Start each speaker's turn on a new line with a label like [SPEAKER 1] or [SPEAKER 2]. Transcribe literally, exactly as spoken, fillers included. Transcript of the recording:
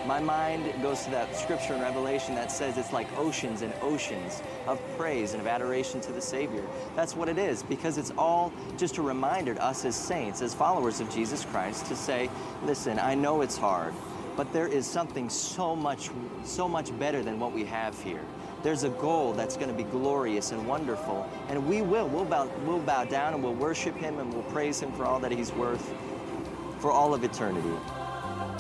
[SPEAKER 1] My mind goes to that scripture in Revelation that says it's like oceans and oceans of praise and of adoration to the Savior. That's what it is, because it's all just a reminder to us as saints, as followers of Jesus Christ, to say, listen, I know it's hard, but there is something so much, so much better than what we have here. There's a goal that's going to be glorious and wonderful, and we will. We'll bow, we'll bow down and we'll worship Him and we'll praise Him for all that He's worth for all of eternity.